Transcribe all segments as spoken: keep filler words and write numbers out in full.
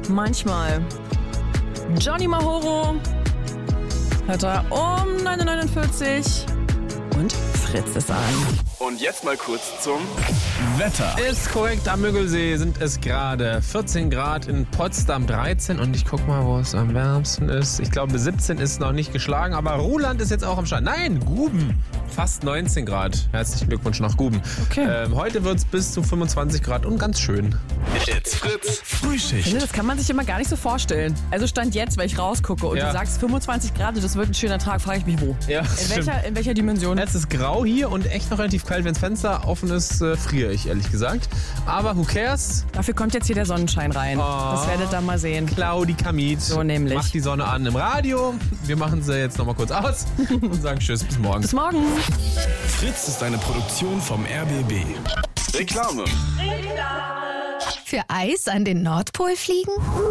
Manchmal. Johnny Mahoro hört er um neun Uhr neunundvierzig und Fritz ist an. Und jetzt mal kurz zum Wetter. Ist korrekt, am Müggelsee sind es gerade vierzehn Grad, in Potsdam dreizehn und ich guck mal, wo es am wärmsten ist. Ich glaube siebzehn ist noch nicht geschlagen, aber Ruhland ist jetzt auch am Start. Nein, Guben, fast neunzehn Grad. Herzlichen Glückwunsch nach Guben. Okay. Ähm, heute wird es bis zu fünfundzwanzig Grad und ganz schön. It's Fritz Frühschicht. Ich finde, das kann man sich immer gar nicht so vorstellen. Also Stand jetzt, weil ich rausgucke und Ja. du sagst fünfundzwanzig Grad, das wird ein schöner Tag, frage ich mich wo. Ja, In stimmt. welcher, in welcher Dimension? Es ist grau hier und echt noch relativ kalt. Wenn das Fenster offen ist, äh, friere ich, ehrlich gesagt. Aber who cares? Dafür kommt jetzt hier der Sonnenschein rein. Oh. Das werdet ihr dann mal sehen. Claudi Kamit. So nämlich. Macht die Sonne an im Radio. Wir machen sie jetzt nochmal kurz aus und sagen Tschüss, bis morgen. Bis morgen. Fritz ist eine Produktion vom R B B. Reklame. Für Eis an den Nordpol fliegen?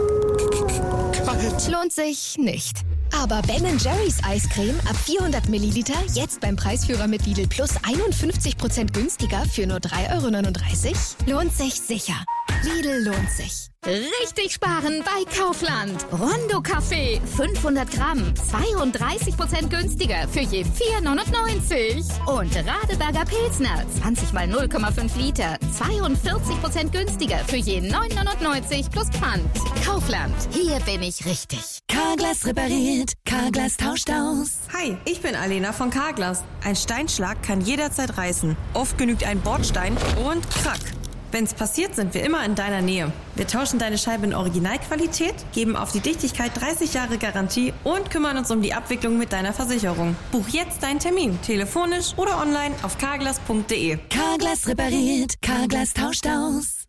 Lohnt sich nicht. Aber Ben Jerry's Eiscreme ab vierhundert Milliliter jetzt beim Preisführer mit Lidl Plus einundfünfzig Prozent günstiger für nur drei Euro neununddreißig? Lohnt sich sicher. Lidl lohnt sich. Richtig sparen bei Kaufland. Rondo Kaffee fünfhundert Gramm, zweiunddreißig Prozent günstiger für je vier Euro neunundneunzig. Und Radeberger Pilsner, zwanzig mal null Komma fünf Liter, zweiundvierzig Prozent günstiger für je neun Euro neunundneunzig plus Pfand. Kaufland, hier bin ich richtig. Carglass repariert, Carglass tauscht aus. Hi, ich bin Alena von Carglass. Ein Steinschlag kann jederzeit reißen. Oft genügt ein Bordstein und krack. Wenn's passiert, sind wir immer in deiner Nähe. Wir tauschen deine Scheibe in Originalqualität, geben auf die Dichtigkeit dreißig Jahre Garantie und kümmern uns um die Abwicklung mit deiner Versicherung. Buch jetzt deinen Termin, telefonisch oder online auf carglass punkt de. Carglass repariert, Carglass tauscht aus.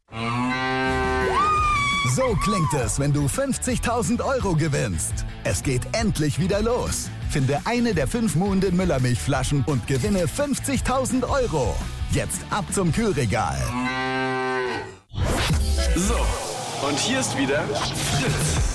So klingt es, wenn du fünfzigtausend Euro gewinnst. Es geht endlich wieder los. Finde eine der fünf Muhnden Müllermilchflaschen und gewinne fünfzigtausend Euro. Jetzt ab zum Kühlregal. So, und hier ist wieder Fritz.